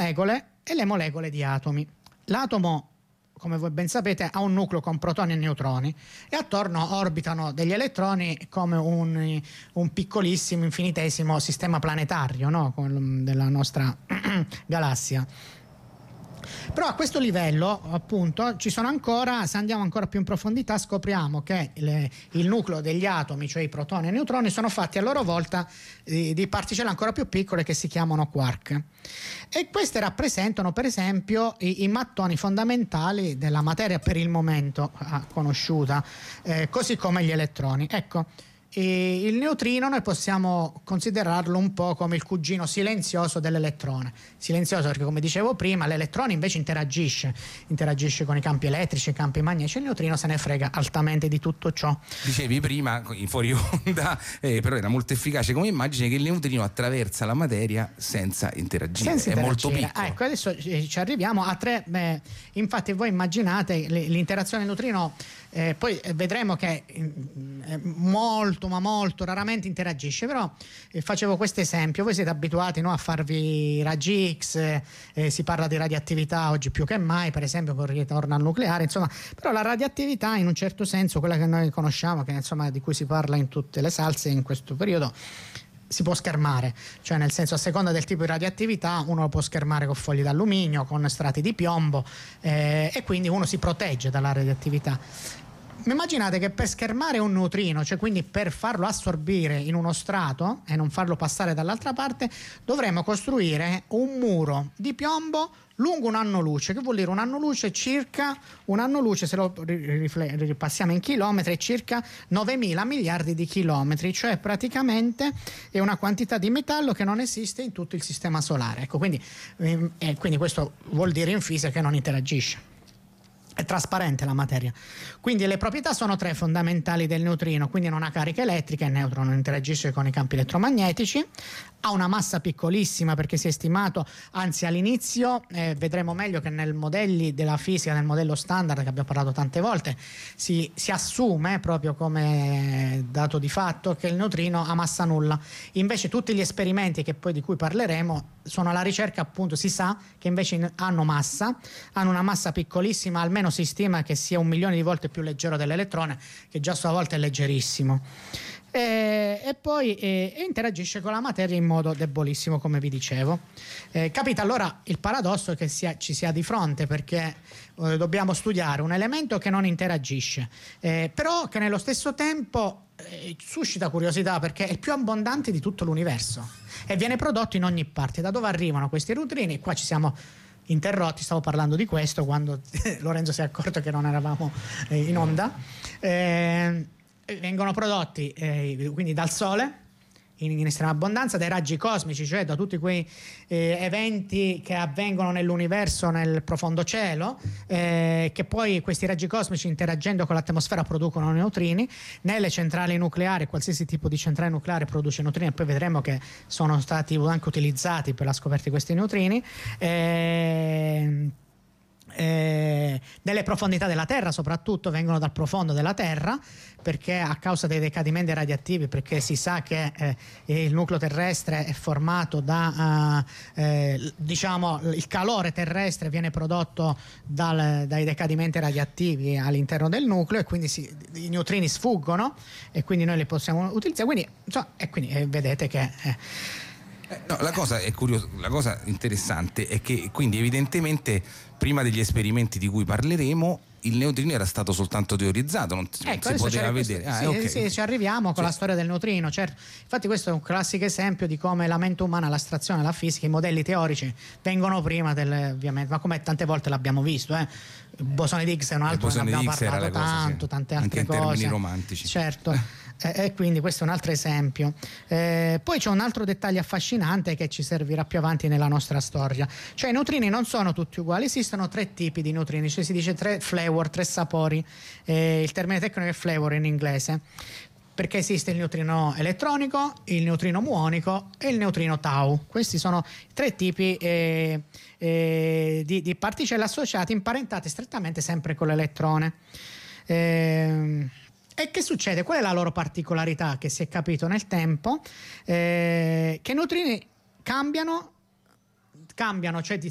molecole e le molecole di atomi. L'atomo, come voi ben sapete, ha un nucleo con protoni e neutroni e attorno orbitano degli elettroni come un piccolissimo, infinitesimo sistema planetario, no? Della nostra galassia. Però a questo livello, appunto, ci sono ancora, se andiamo ancora più in profondità, scopriamo che il nucleo degli atomi, cioè i protoni e i neutroni, sono fatti a loro volta di particelle ancora più piccole che si chiamano quark. E queste rappresentano, per esempio, i mattoni fondamentali della materia per il momento conosciuta, così come gli elettroni. Ecco. E il neutrino noi possiamo considerarlo un po' come il cugino silenzioso dell'elettrone. Silenzioso perché, come dicevo prima, l'elettrone invece interagisce con i campi elettrici, i campi magnetici. Il neutrino se ne frega altamente di tutto ciò. Dicevi prima, in fuori onda, però era molto efficace come immagine, che il neutrino attraversa la materia senza interagire. È molto piccolo. Ecco, adesso ci arriviamo a tre. Infatti voi immaginate l'interazione del neutrino, poi vedremo che molto raramente interagisce, però facevo questo esempio. Voi siete abituati, no, a farvi raggi X, si parla di radioattività oggi più che mai, per esempio con il ritorno al nucleare, insomma, però la radioattività in un certo senso, quella che noi conosciamo, che insomma di cui si parla in tutte le salse in questo periodo, si può schermare, cioè nel senso, a seconda del tipo di radioattività uno lo può schermare con fogli d'alluminio, con strati di piombo, e quindi uno si protegge dalla radioattività. Immaginate che per schermare un neutrino, cioè quindi per farlo assorbire in uno strato e non farlo passare dall'altra parte, dovremmo costruire un muro di piombo lungo un anno luce. Che vuol dire un anno luce? Circa un anno luce, se lo ripassiamo in chilometri, è circa 9.000 miliardi di chilometri, cioè praticamente è una quantità di metallo che non esiste in tutto il sistema solare. Ecco, quindi questo vuol dire in fisica che non interagisce. È trasparente la materia. Quindi le proprietà sono tre fondamentali del neutrino: quindi non ha carica elettrica, il neutro non interagisce con i campi elettromagnetici, ha una massa piccolissima perché si è stimato, anzi all'inizio vedremo meglio che nei modelli della fisica, nel modello standard che abbiamo parlato tante volte, si assume proprio come dato di fatto che il neutrino ha massa nulla. Invece tutti gli esperimenti che poi di cui parleremo sono alla ricerca, appunto, si sa che invece hanno una massa piccolissima, almeno si stima che sia 1 milione di volte più leggero dell'elettrone, che già a sua volta è leggerissimo, e poi interagisce con la materia in modo debolissimo, come vi dicevo. Capita allora il paradosso che ci sia di fronte, perché dobbiamo studiare un elemento che non interagisce, però che nello stesso tempo suscita curiosità perché è il più abbondante di tutto l'universo e viene prodotto in ogni parte. Da dove arrivano questi neutrini? Qua ci siamo interrotti, stavo parlando di questo quando Lorenzo si è accorto che non eravamo in onda. Vengono prodotti quindi dal Sole in estrema abbondanza, dai raggi cosmici, cioè da tutti quei eventi che avvengono nell'universo, nel profondo cielo, che poi questi raggi cosmici, interagendo con l'atmosfera, producono neutrini. Nelle centrali nucleari, qualsiasi tipo di centrale nucleare produce neutrini, e poi vedremo che sono stati anche utilizzati per la scoperta di questi neutrini. Nelle profondità della Terra, soprattutto vengono dal profondo della Terra, perché a causa dei decadimenti radioattivi, perché si sa che il nucleo terrestre è formato da diciamo il calore terrestre viene prodotto dai decadimenti radioattivi all'interno del nucleo, e quindi i neutrini sfuggono e quindi noi li possiamo utilizzare. Quindi, insomma, vedete che no, la cosa è curiosa, la cosa interessante è che quindi evidentemente prima degli esperimenti di cui parleremo il neutrino era stato soltanto teorizzato, non si poteva vedere. Sì, ci arriviamo con la storia del neutrino, certo. Infatti questo è un classico esempio di come la mente umana, l'astrazione, la fisica, i modelli teorici vengono prima ovviamente, ma come tante volte l'abbiamo visto, il bosone di Higgs è un altro che abbiamo parlato tanto, tante altre anche cose, in termini romantici, certo. E quindi questo è un altro esempio. Poi c'è un altro dettaglio affascinante che ci servirà più avanti nella nostra storia, cioè i neutrini non sono tutti uguali, esistono 3 tipi di neutrini, cioè si dice 3 flavor, 3 sapori, il termine tecnico è flavor in inglese, perché esiste il neutrino elettronico, il neutrino muonico e il neutrino tau. Questi sono 3 tipi di particelle associate, imparentate strettamente sempre con l'elettrone. E che succede? Qual è la loro particolarità che si è capito nel tempo? Che i neutrini cambiano, cioè